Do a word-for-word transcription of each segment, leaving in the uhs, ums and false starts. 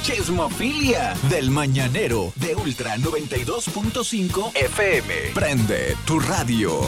Chismofilia del Mañanero de Ultra noventa y dos punto cinco F M. Prende tu radio.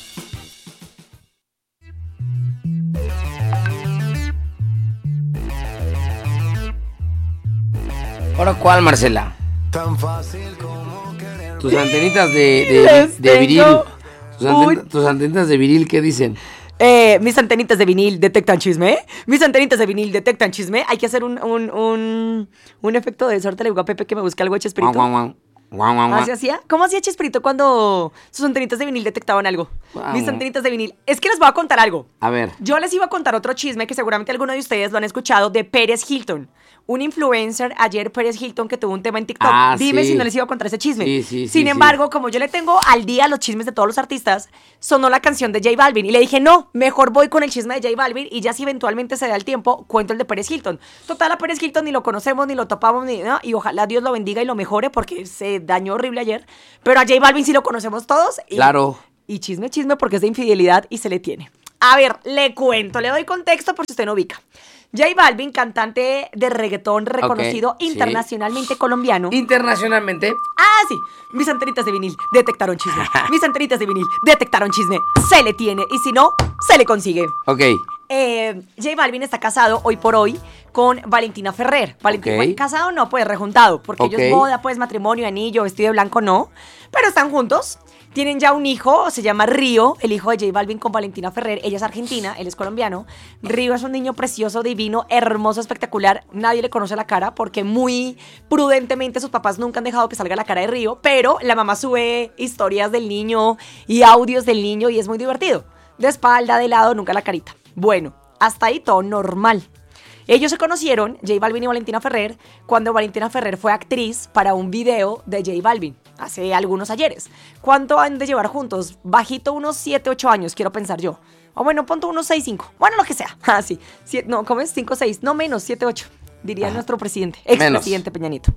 ¿Ahora cuál, Marcela? Tan fácil como querer. Tus antenitas de, de, de viril. Tus, anten, un... tus antenitas de viril, ¿qué dicen? Eh, mis antenitas de vinil detectan chisme. Mis antenitas de vinil detectan chisme. Hay que hacer un, un, un, un efecto de suerte. Le digo a Pepe que me busque algo de Chespirito. Guau, guau, guau, guau, guau. ¿Así hacía? ¿Cómo hacía Chespirito cuando sus antenitas de vinil detectaban algo? Guau. Mis antenitas de vinil. Es que les voy a contar algo. A ver. Yo les iba a contar otro chisme que seguramente alguno de ustedes lo han escuchado de Pérez Hilton. Un influencer ayer, Pérez Hilton, que tuvo un tema en TikTok. Ah, Dime sí. si no les iba a contar ese chisme. Sí, sí, Sin sí, embargo, sí. como yo le tengo al día los chismes de todos los artistas, sonó la canción de J Balvin. Y le dije, no, mejor voy con el chisme de J Balvin y ya si eventualmente se da el tiempo, cuento el de Pérez Hilton. Total, a Pérez Hilton ni lo conocemos, ni lo topamos, ni nada. Y ojalá Dios lo bendiga y lo mejore porque se dañó horrible ayer. Pero a J Balvin sí lo conocemos todos. Y, Claro. Y chisme, chisme porque es de infidelidad y se le tiene. A ver, le cuento, le doy contexto por si usted no ubica. J Balvin, cantante de reggaetón reconocido Ok, sí. internacionalmente colombiano. Internacionalmente. Ah, sí. Mis antenitas de vinil detectaron chisme. Mis antenitas de vinil detectaron chisme. Se le tiene. Y si no, se le consigue. Ok. Eh, J Balvin está casado hoy por hoy con Valentina Ferrer. Valentina, Ok. bueno, casado no, pues rejuntado. Porque Ok. ellos boda, pues matrimonio, anillo, vestido de blanco, no. Pero están juntos. Tienen ya un hijo, se llama Río, el hijo de J Balvin con Valentina Ferrer. Ella es argentina, él es colombiano. Río es un niño precioso, divino, hermoso, espectacular. Nadie le conoce la cara porque muy prudentemente sus papás nunca han dejado que salga la cara de Río. Pero la mamá sube historias del niño y audios del niño y es muy divertido. De espalda, de lado, nunca la carita. Bueno, hasta ahí todo normal. Ellos se conocieron, J Balvin y Valentina Ferrer, cuando Valentina Ferrer fue actriz para un video de J Balvin, hace algunos ayeres. ¿Cuánto han de llevar juntos? Bajito unos siete, ocho años, quiero pensar yo. O bueno, ponte unos seis, cinco. Bueno, lo que sea. Ah, sí. Siete, no, ¿cómo es? cinco, seis. No menos, siete, ocho. Diría Ajá. nuestro presidente, expresidente Peña Nieto.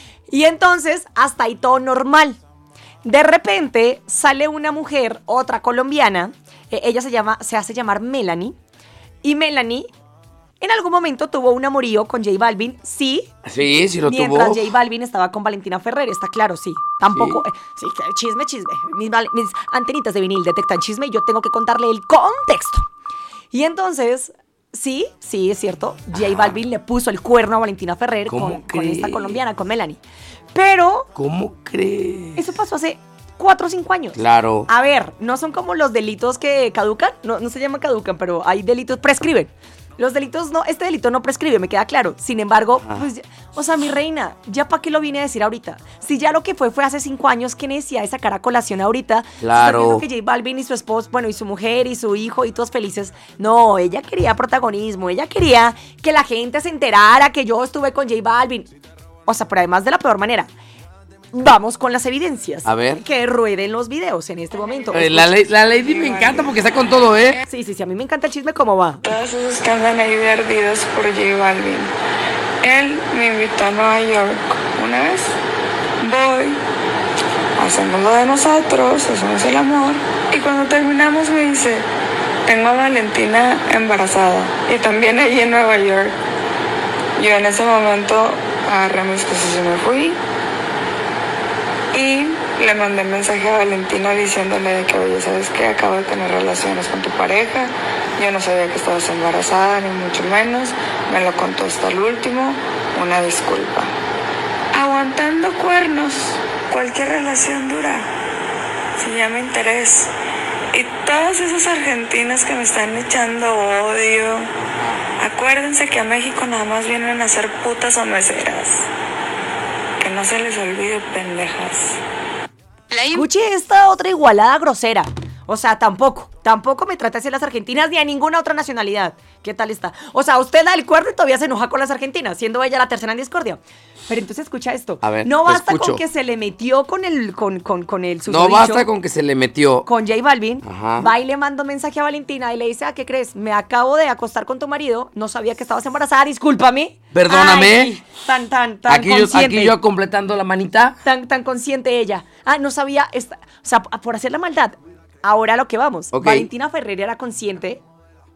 Y entonces, hasta ahí todo normal. De repente, sale una mujer, otra colombiana. Eh, ella se llama, se hace llamar Melanie. Y Melanie... en algún momento tuvo un amorío con J Balvin, sí. Sí, sí lo mientras tuvo. J Balvin estaba con Valentina Ferrer, está claro, sí. Tampoco, sí, eh, sí chisme, chisme. Mis, mis antenitas de vinil detectan chisme y yo tengo que contarle el contexto. Y entonces, sí, sí, es cierto, J Ajá. Balvin le puso el cuerno a Valentina Ferrer con, con esta colombiana, con Melanie. Pero... ¿Cómo crees? Eso pasó hace cuatro o cinco años. Claro. A ver, no son como los delitos que caducan, no, no se llaman caducan, pero hay delitos, prescriben. Los delitos no, este delito no prescribe, me queda claro. Sin embargo, Ah. pues, o sea, mi reina, ¿ya para qué lo vine a decir ahorita? Si ya lo que fue fue hace cinco años, ¿qué necesidad de sacar a colación ahorita? Claro. Si está viendo que J Balvin y su esposo, bueno, y su mujer y su hijo y todos felices. No, ella quería protagonismo, ella quería que la gente se enterara que yo estuve con J Balvin. O sea, pero además de la peor manera. Vamos con las evidencias. A ver. Que rueden los videos en este momento. Eh, la, ley- la Lady me encanta porque está con todo, ¿eh? Sí, sí, sí, a mí me encanta el chisme, ¿cómo va? Todos esos que andan ahí de ardidos por J Balvin. Él me invitó a Nueva York una vez. Voy, hacemos lo de nosotros, hacemos el amor. Y cuando terminamos me dice, tengo a Valentina embarazada. Y también allí en Nueva York. Yo en ese momento agarré mis cosas y me fui. Y le mandé mensaje a Valentina diciéndole de que, oye, ¿sabes qué? Acabo de tener relaciones con tu pareja. Yo no sabía que estabas embarazada, ni mucho menos. Me lo contó hasta el último. Una disculpa. Aguantando cuernos. Cualquier relación dura. Se llama interés. Y todas esas argentinas que me están echando odio, acuérdense que a México nada más vienen a ser putas o meseras. Que no se les olvide, pendejas. Escuche esta otra igualada grosera. O sea, tampoco, tampoco me trata así a las argentinas ni a ninguna otra nacionalidad. ¿Qué tal está? O sea, usted da el cuerno y todavía se enoja con las argentinas, siendo ella la tercera en discordia. Pero entonces escucha esto. A ver, no te basta escucho. con que se le metió con el, con, con, con el No susodicho, basta con que se le metió. con J Balvin, Ajá. va y le manda un mensaje a Valentina y le dice, ah, ¿qué crees? Me acabo de acostar con tu marido, no sabía que estabas embarazada, discúlpame. Perdóname. Ay, tan, tan, tan Aquí yo, consciente. aquí yo completando la manita. Tan, tan consciente ella. Ah, no sabía, esta, o sea, por hacer la maldad. Ahora a lo que vamos. Ok. Valentina Ferrer era consciente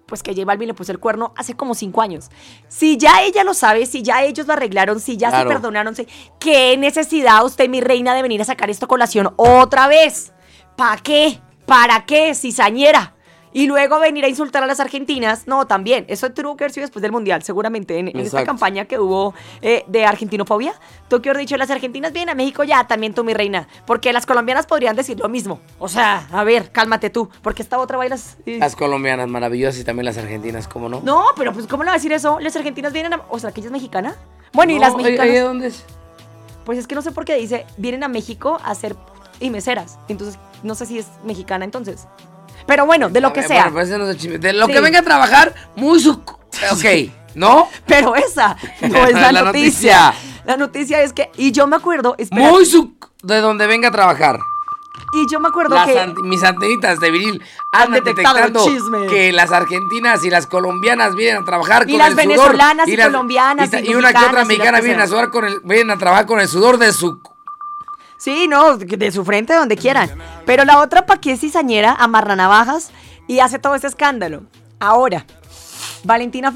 pues que J Balvin le puso el cuerno hace como cinco años. Si ya ella lo sabe, si ya ellos lo arreglaron, si ya Claro. se perdonaron, si- ¿qué necesidad usted, mi reina, de venir a sacar esto a colación otra vez? ¿Para qué? ¿Para qué, cizañera? Y luego venir a insultar a las argentinas. No, también. Eso tuvo que haber sido después del Mundial, seguramente. En, en esta Exacto. campaña que hubo eh, de argentinofobia. Tú que has dicho, las argentinas vienen a México ya, también tú, mi reina. Porque las colombianas podrían decir lo mismo. O sea, a ver, cálmate tú. Porque esta otra bailas... eh, Las colombianas maravillosas y también las argentinas, ¿cómo no? No, pero pues, ¿cómo le va a decir eso? Las argentinas vienen a... O sea, ¿que ella es mexicana? Bueno, y No, las ¿ella- mexicanas... ella dónde es? Pues es que no sé por qué dice, vienen a México a ser y meseras. Entonces, no sé si es mexicana entonces. Pero bueno, de lo que A ver, sea. bueno, pues ese no es el chisme. De lo Sí. que venga a trabajar, muy su... Ok, ¿no? Pero esa no es la, La noticia. noticia. La noticia es que, y yo me acuerdo, espera, Muy su... De donde venga a trabajar. y yo me acuerdo Las que... ant- mis antenitas de viril Han andan detectado el detectando chisme. que las argentinas y las colombianas vienen a trabajar Y con las el sudor. venezolanas y colombianas Y, ta- y y una que otra mexicanas y las mexicana que vienen a, sean. sudar con el, vienen a trabajar con el sudor de su... Sí, no, de su frente, donde quieran. Pero la otra, ¿pa' qué es cizañera? Amarra navajas y hace todo ese escándalo. Ahora, Valentina